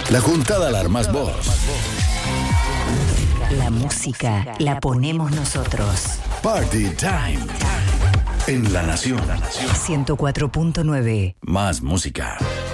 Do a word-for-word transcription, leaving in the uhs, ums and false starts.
La juntada la armás vos. La música la ponemos nosotros. Party Time. En La Nación. ciento cuatro punto nueve. Más música.